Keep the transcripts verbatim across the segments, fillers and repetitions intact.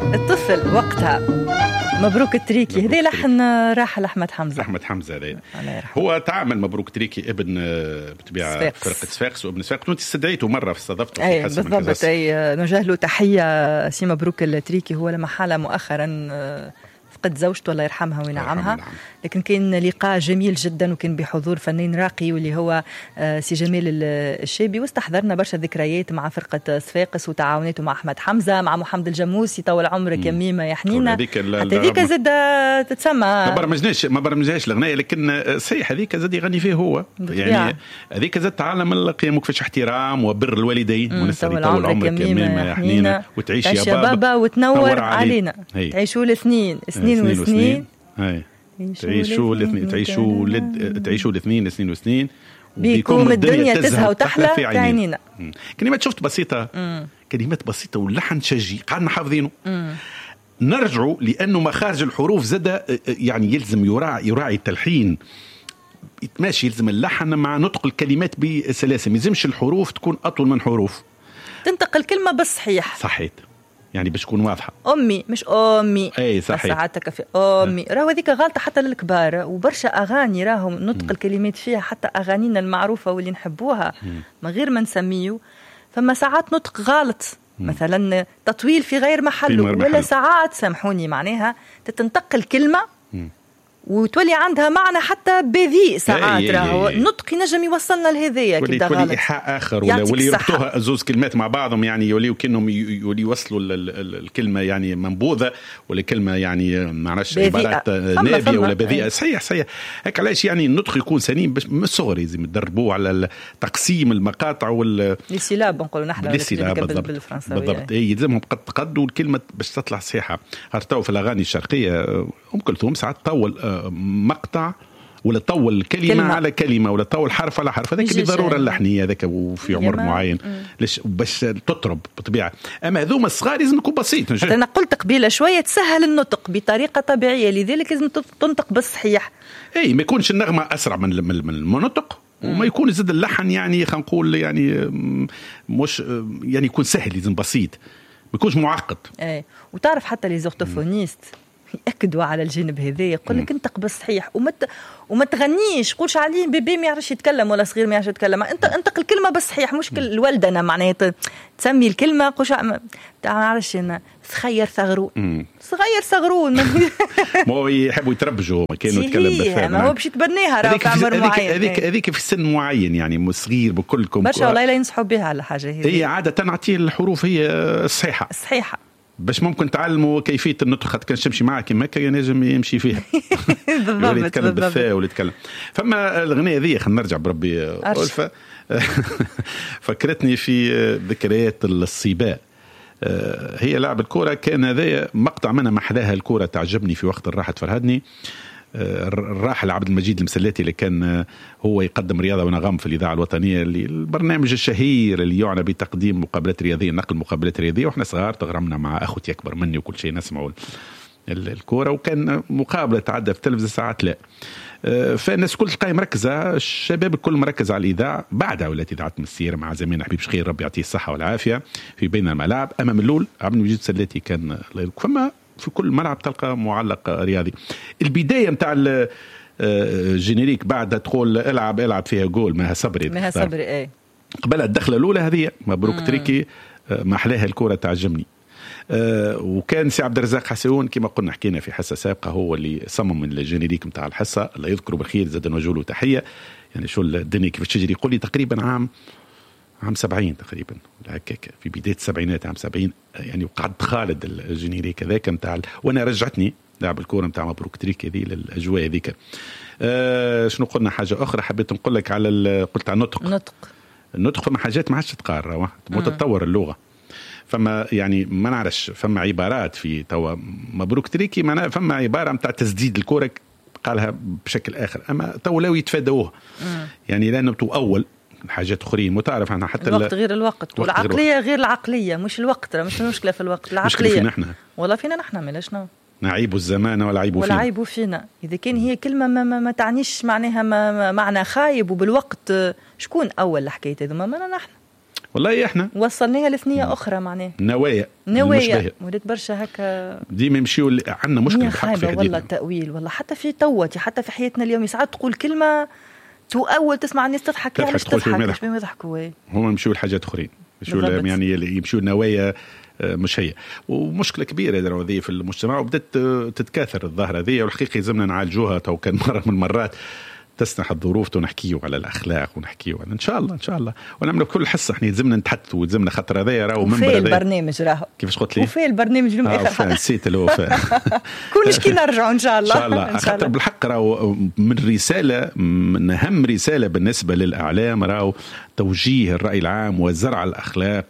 الطفل وقتها مبروك التريكي. هذا لحن راحل أحمد حمزة. أحمد حمزة هذا هو تعامل مبروك تريكي ابن بطبيعة فرقة صفاقس وابن صفاقس، وانت استدعيته مرة في استضافته أي بالضبط. أي نوجه له تحية سي مبروك التريكي. هو لما حال مؤخرا فقد زوجته الله يرحمها وينعمها، لكن كان لقاء جميل جدا وكان بحضور فنان راقي واللي هو سي جمال الشابي، واستحضرنا برشا ذكريات مع فرقة صفاقس وتعاوناته مع أحمد حمزة مع محمد الجموسي طول عمرك يا ميمة يا حنينة. حتى هذيك زاد تتسمى ما برمجناش ما برمجناش الأغنية، لكن صحيح هذيك زاد يغني فيه هو يعني هذيك زاد تعلم القيم وكيفاش احترام وبر الوالدين ونسأل طول عمرك يا ميمة يا حنينة وتعيش يا بابا, بابا وتنور علينا. تعيشوا الاثنين سنين وسنين هاي تعيشوا الاثنين تعيشوا لد تعيشوا الاثنين اثنين وسنين وبيكم الدنيا تزهى وتحلى في عينينا. كلمات شفت بسيطة مم. كلمات بسيطة واللحن شجي قعدنا حافظينه. نرجعوا لأنه مخارج الحروف زاد يعني يلزم يراعي يراعي التلحين يتماشي، يلزم اللحن مع نطق الكلمات بسلاسة، ما يلزمش الحروف تكون أطول من حروف، تنطق الكلمة بالصحيح صحيت يعني باش تكون واضحه. امي مش امي اي صحيح ساعتك في امي أه. راهو هذيك غلطه حتى للكبار، وبرشا اغاني راهم نطق م. الكلمات فيها حتى اغانينا المعروفه واللي نحبوها من غير ما نسميه، فما ساعات نطق غلط م. مثلا تطويل في غير محله، ولا ساعات سامحوني معناها تتنطق الكلمه م. وتولي عندها معنى حتى بذيء ساعات راهو نطق ينجم يوصلنا لهذايا كده غلط، ولي إيحاء آخر ولا ولي يربطوها زوز كلمات مع بعضهم يعني يوليو كأنهم يولي يوصلوا الكلمة يعني منبوذة ولا كلمة يعني ما نعرفش عبارات نابية ولا بذيئة. صحيح صحيح هيك علاش يعني النطق يكون سليم باش من الصغر لازم يدربوه على تقسيم المقاطع وال السيلاب نقولوا نحن بالفرنساوية بالضبط. اي يلزمهم قد قد والكلمة باش تطلع صحيحة. هرتو في الأغاني الشرقية أم كلثوم ساعات طول مقطع ولا طول كلمة, كلمة على كلمة ولا طول حرف على حرف، هذاك بالضرورة اللحنية هذاك وفي عمر معين ليش باش تطرب بطبيعة. أما هذوما الصغار لازم يكون بسيط. أنا قلت قبيلة شوية تسهل النطق بطريقة طبيعية، لذلك لازم تنطق بالصحيح. أي ما يكونش النغمة أسرع من من المنطق وما يكون زاد اللحن يعني خلينا نقول يعني مش يعني يكون سهل، لازم بسيط ما يكونش معقد. أي وتعرف حتى لي زورتوفونيست يأكدوا على الجانب هذا، يقول لك انت بالصحيح وما وما تغنيش قولش عليه بيبي ما يعرفش يتكلم ولا صغير ما يعرفش يتكلم، انت انت الكلمه بالصحيح. مشكل الوالده معناتها تسمي الكلمه قولش ما تعرفش انا صغير ثغرون صغير ثغرون ما هو يحبوا يتربجوا ما كانوا يتكلم بالفعل، ما هو باش يتبنيها راه في عمر معين. هذيك هذيك في سن معين يعني صغير بكلكم برشا والله لا ينصحوا بها على حاجه هذه. هي عاده تعطي الحروف هي الصحيحه الصحيحه باش ممكن تعلموا كيفية النطق خاطر كان تمشي معك كما كان ينجم يمشي فيها بالضبط يتكلم بالثاء ولا يتكلم. فما الأغنية ذي خلينا نرجع بربي ألفة فكرتني في ذكريات الصيباء. هي لعب الكورة كان هذا مقطع منها محلاها الكورة تعجبني في وقت الراحة تفرهدني. الراحل عبد المجيد المسلاتي اللي كان هو يقدم رياضة ونغم في الإذاعة الوطنية، اللي البرنامج الشهير اللي يعنى بتقديم مقابلات رياضية نقل مقابلات رياضية، وإحنا صغار تغرمنا مع أخوتي أكبر مني وكل شيء نسمعوا الكورة، وكان مقابلة تعدى في تلفزيون ساعات لا. فالناس كل تلقاي مركزة، الشباب الكل مركز على الإذاعة بعدها ولات إذاعة مسير مع زميلنا حبيب شخير ربي يعطيه الصحة والعافية في بين الملاعب. أما من الأول عبد المجيد المسلاتي كان فما في كل ملعب تلقى معلق رياضي. البداية متاع الجينيريك بعد تقول العب العب فيها جول مها صبري مها صبري ايه قبل الدخلة الأولى هذه مبروك تريكي ما أحلاها الكرة تعجبني. وكان سي عبد الرزاق حسون كما قلنا حكينا في حصة سابقة هو اللي صمم الجينيريك متاع الحصة، الله يذكره بالخير زاد نوجه له تحية. يعني شو الدنيا كيف تجري يقول لي تقريبا عام عام سبعين تقريبا هكاك في بداية السبعينات عام سبعين يعني وقعد خالد الجينيريك هذاك متاع وانا رجعتني لعب الكورة متاع مبروك تريك هذه للأجواء هذيك. أه شنو قلنا حاجة أخرى حبيت نقول لك على قلت على النطق. نطق النطق فما حاجات ما عادش تقارن متطور اللغة، فما يعني ما نعرفش فما عبارات في توا مبروك تريكي معنا فما عبارة متاع تسديد الكورة قالها بشكل آخر، أما تو لو يتفادوه يعني لأنه تو أول حاجات أخرين متعرف عنها حتى الوقت غير الوقت والعقلية غير, غير العقلية مش الوقت مش المشكلة في الوقت العقلية فينا نحن ولا فينا نحن ملاشنا نعيب الزمان ولا عيب فينا ولا عيب فينا. إذا كان هي كلمة ما, ما, ما تعنيش معناها ما, ما معنى خايب وبالوقت شكون أول الحكاية هذا ما نحن والله احنا وصلناها لثنيه اخرى معناها نوايا نوايا ولات برشا هكا ديما يمشيو عندنا مشكله بحق في والله التاويل والله حتى في توتي حتى في حياتنا اليوم ساعات تقول كلمه تو اول تسمع الناس تضحك علاش تضحك علاش ما يضحكوا هما يمشيو لحاجات اخرين يمشيو يعني يمشيو نوايا مش هي. ومشكله كبيره هذه في المجتمع وبدات تتكاثر الظاهره هذه والحقيقه لازمنا نعالجوها. تو كان مره من المرات تسنح الظروف ونحكيو على الاخلاق ونحكيو ان شاء الله ان شاء الله ونعملوا كل حصه احنا لازمنا نتحدثوا ولازمنا خاطر هذايا راهو من في البرنامج راهو كيفاش قلت لي وفي البرنامج اليوم اخر حاجه نسيت الوفاء كلش كي نرجعوا ان شاء الله ان شاء الله خاطر بالحق راهو من رساله من اهم رساله بالنسبه للاعلام راهو توجيه الراي العام وزرع الاخلاق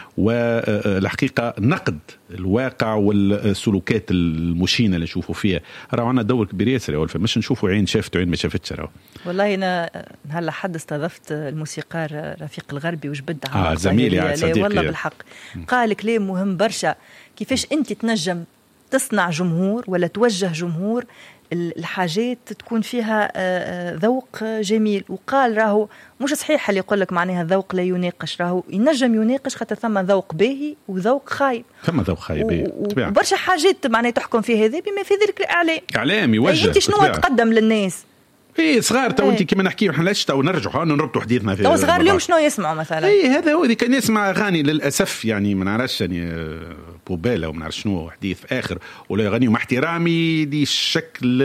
والحقيقة نقد الواقع والسلوكات المشينة اللي نشوفوا فيها. راهو عندنا دور كبير ياسر يا ولفة مش نشوفوا عين شافت وعين ما شافتش. راهو والله أنا هلا حد استضفت الموسيقار رفيق الغربي وجبد آه زميلي على صديقي والله بالحق قال كلام مهم برشا كيفاش أنت تنجم تصنع جمهور ولا توجه جمهور الحاجات تكون فيها ذوق جميل. وقال راهو مش صحيح اللي يقول لك معناها الذوق لا يناقش راهو ينجم يناقش خاطر ثم ذوق باهي وذوق خايب ثم ذوق خايب وبرشا حاجات معناها تحكم في هذا بما في ذلك الاعلام اعلام يوجه انت شنو تقدم للناس ايه صغار تو انت كيما نحكيو احنا لاش تو نرجعوا نربطوا حديثنا في تو صغار اليوم شنو يسمعوا مثلا ايه هذا هو اللي كان يسمع اغاني للاسف يعني ما نعرفش يعني بوباله وما نعرف شنو حديث اخر ولا اغاني مع احترامي دي الشكل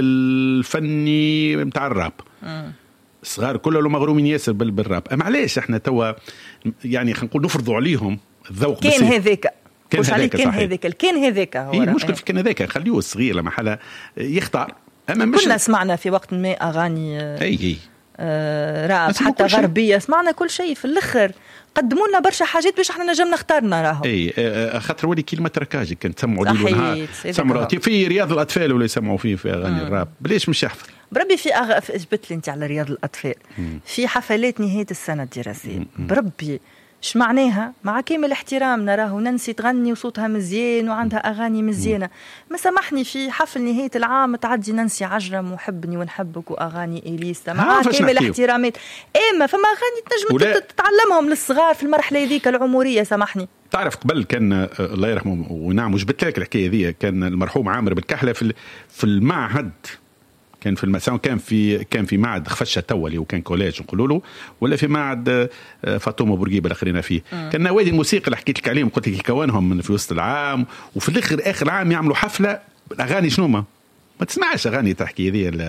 الفني نتاع الراب الصغار كلهم مغرومين ياسر بالراب. اما علاش احنا توا يعني خلينا نقول نفرضوا عليهم الذوق كان هذاك كان هذاك كان هذاك كان هذاك هو ايه المشكل في كان هذاك خليوه الصغير لما حلا يختار. أما مش كنا سمعنا في وقت ما أغاني أي أي آه راب حتى غربية سمعنا كل شيء في الآخر قدموا لنا برشا حاجات باش احنا نجمنا اختارنا راهو اي آه خاطر ولي كلمة ركاجي كانت تسمعوا ليل ونهار سمعوا في رياض الأطفال ولا يسمعوا فيه في أغاني مم. الراب بليش مش يحفظ بربي في أغ... اجبت لي انت على رياض الأطفال مم. في حفلات نهاية السنة الدراسية بربي اش معناها مع كامل احترامنا راهو ننسي تغني وصوتها مزيان وعندها اغاني مزيانه ما سامحني في حفل نهايه العام تعدي ننسي عجرم وحبني ونحبك واغاني اليسا مع كامل احترامات اما فما اغاني تنجم تتعلمهم للصغار في المرحله هذيك العمريه سامحني. تعرف قبل كان الله يرحمه ونعم وجبت لك الحكايه ذي كان المرحوم عامر بالكحله في في المعهد كان في المساء كان في كان في معهد خفشه تولي وكان كوليج نقولوا له ولا في معهد فاطمه بورقيبه اللي خلينا فيه م. كان نوادي الموسيقى اللي حكيت لك عليهم قلت لك يكونهم من في وسط العام وفي الاخر اخر عام يعملوا حفله الاغاني شنو ما ما تسمعش اغاني تحكي ذي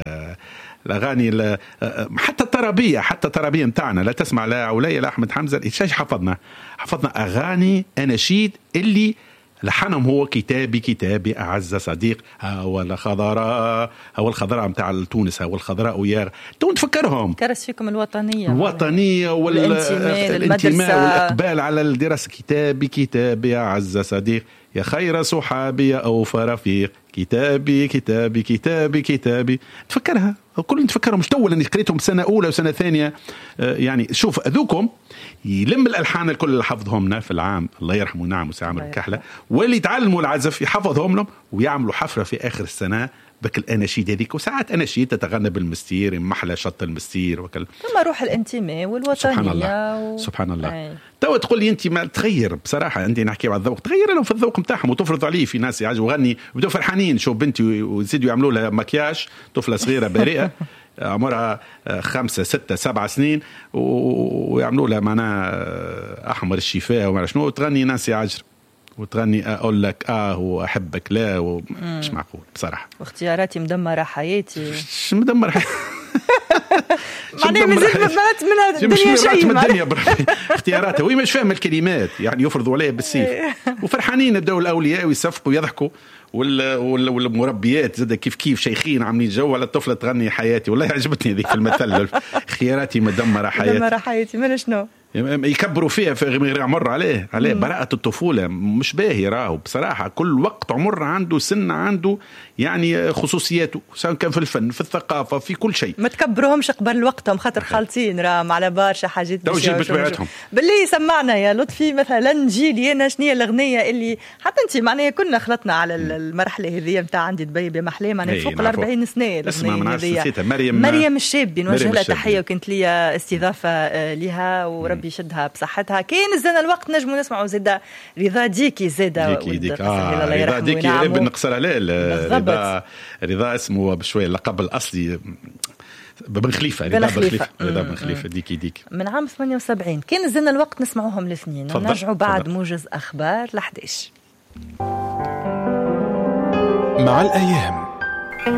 الاغاني حتى الطربيه حتى الطربيه نتاعنا لا تسمع لا عوليه لا احمد حمزه ايش حفظنا حفظنا اغاني اناشيد اللي لحنهم هو كتابي كتابي أعز صديق هو الخضراء هو الخضراء متاع تونس هو الخضراء ويا تون تفكرهم كرس فيكم الوطنية الوطنية والانتماء والإقبال على الدراسة كتابي كتابي أعز صديق يا خير صحابي يا أوفى رفيق كتابي كتابي كتابي كتابي تفكرها كل تفكرهم مش تو اللي قريتهم سنة أولى وسنة ثانية يعني شوف أذوكم يلم الألحان الكل اللي حفظهمنا في العام الله يرحمه نعم وسعامر الكحلة واللي يتعلموا العزف يحفظهم لهم ويعملوا حفرة في آخر السنة بك الأناشيد هذيك وساعات أناشيد تتغنى بالمستير محلى شط المستير وكل ثم روح الانتماء والوطنية سبحان الله و... سبحان الله تو تقول لي أنت ما تغير بصراحة عندي نحكي على الذوق تغير لهم في الذوق متاعهم وتفرض عليه في ناس يعجبوا غني وبدوا فرحانين شوف بنتي ويزيدوا يعملوا لها مكياج طفلة صغيرة بريئة عمرها خمسة ستة سبعة سنين ويعملوا لها معناها أحمر الشفاء وما شنو تغني نانسي عجر وتغني أقول لك آه وأحبك لا ومش معقول بصراحة واختياراتي مدمرة حياتي مش مدمرة حياتي معناها مازال بنات منها الدنيا شيء من الدنيا اختياراتها وهي مش فاهم الكلمات يعني يفرضوا عليها بالسيف وفرحانين بدأوا الأولياء ويصفقوا ويضحكوا والمربيات زاد كيف كيف شيخين عاملين جو على الطفلة تغني حياتي والله عجبتني ذيك في المثل خياراتي مدمرة حياتي مدمرة حياتي من شنو يكبروا فيها في غير عمر عليه عليه براءة الطفولة مش باهي راهو بصراحة كل وقت عمر عنده سن عنده يعني خصوصياته سواء كان في الفن في الثقافة في كل شيء ما تكبروهمش قبل وقتهم خاطر خالتين راهم على برشا حاجات توجيه بتبعتهم باللي سمعنا يا لطفي مثلا جيلي أنا شنية الأغنية اللي حتى أنت معناها كنا خلطنا على المرحلة هذه متاع عندي دبي بمحلاه معناها فوق الأربعين سنة الأغنية مريم مريم الشابي نوجه لها تحية وكنت لي استضافة لها وربي بيشدها بصحتها. كاين زنا الوقت نجموا نسمعوا زيدا رضا ديكي زيدا ديكي ديكي آه رضا ديكي ابن قصر عليه رضا رضا اسمه بشويه اللقب الاصلي بن خليفه رضا بن خليفه رضا بن خليفه ديكي ديكي من عام ثمانية وسبعين. كاين زنا الوقت نسمعوهم الاثنين ونرجعوا بعد موجز اخبار لحداش. مع الايام